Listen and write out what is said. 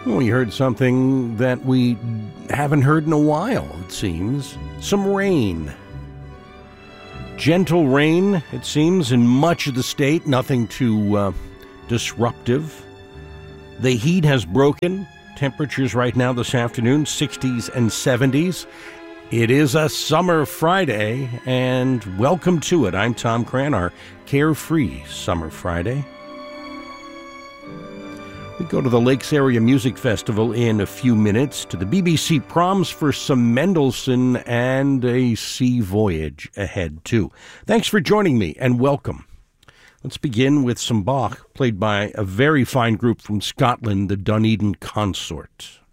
We heard something that we haven't heard in a while, it seems. Some rain. Gentle rain, it seems, in much of the state. Nothing too disruptive. The heat has broken. Temperatures right now this afternoon, 60s and 70s. It is a summer Friday, and welcome to it. I'm Tom Cran, our Carefree Summer Friday. We go to the Lakes Area Music Festival in a few minutes, to the BBC Proms for some Mendelssohn, and a sea voyage ahead, too. Thanks for joining me, and welcome. Let's begin with some Bach, played by a very fine group from Scotland, the Dunedin Consort.